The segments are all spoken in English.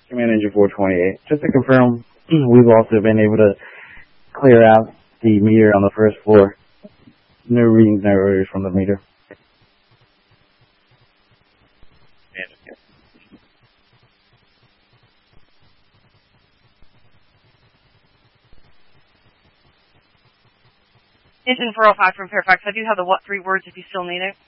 Command Engine 428. Just to confirm, we've also been able to clear out the meter on the first floor. No readings, no errors from the meter. Engine 405 from Fairfax. I do have the what 3 words if you still need it.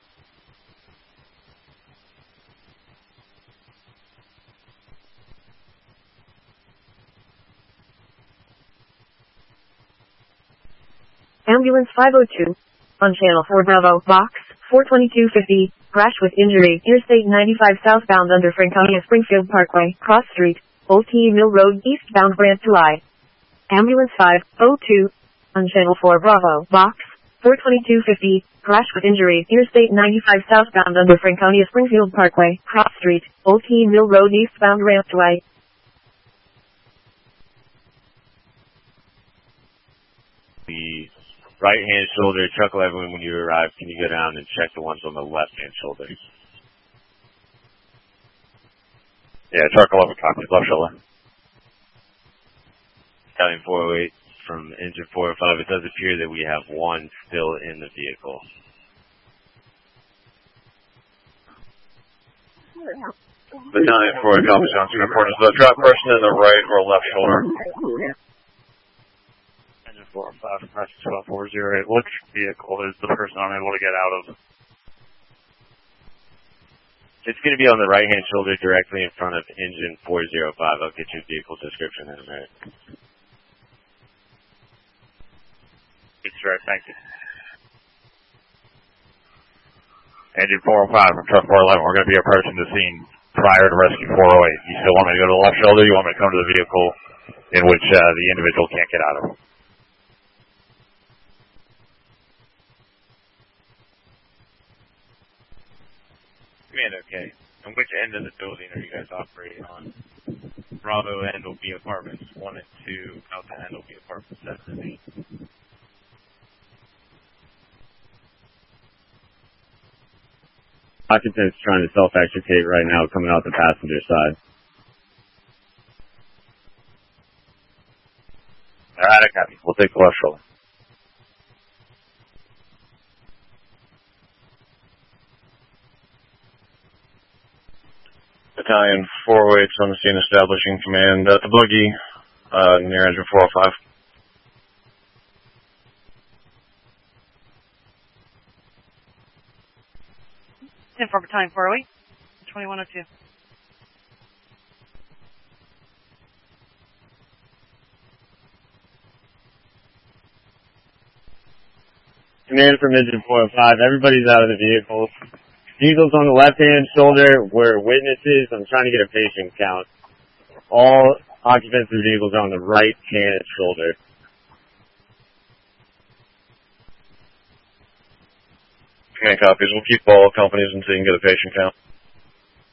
Ambulance 502. On Channel 4 Bravo, Box 42250. Crash with injury. Interstate 95 southbound under Franconia Springfield Parkway. Cross Street. Old T. Mill Road. Eastbound Brant to I. Ambulance 502. On Channel 4 Bravo, Box 42250. Crash with injury. Interstate 95 southbound under Franconia Springfield Parkway. Cross Street. Old T. Mill Road. Eastbound Brant to I. The right-hand shoulder, Chuck 11, when you arrive, can you go down and check the ones on the left-hand shoulder? Yeah, Chuck 11 copies, left shoulder. Battalion 408 from Engine 405, it does appear that we have one still in the vehicle. Battalion 408 copies, Johnson, report is the drop person in the right or left shoulder. Engine 405 from Preston 12408. Which vehicle is the person unable to get out of? It's going to be on the right-hand shoulder directly in front of Engine 405. I'll get you a vehicle description in a minute. It's right, thank you. Engine 405 from truck 411, we're going to be approaching the scene prior to rescue 408. You still want me to go to the left shoulder? You want me to come to the vehicle in which the individual can't get out of? Command, okay. And which end of the building are you guys operating on? Bravo end will be apartments 1 and 2. Alpha end will be apartments 7 and 8. Occupant's trying to self-extricate right now, coming out the passenger side. Alright, I copy. We'll take the left shoulder. Battalion 408 on the scene establishing command at the buggy near Engine 405. 10-4 Battalion 408, 2102. Command from Engine 405, everybody's out of the vehicles. Diesel's on the left-hand shoulder. We're witnesses. I'm trying to get a patient count. All occupants of the vehicles are on the right-hand shoulder. Command copies. We'll keep all companies until you can get a patient count.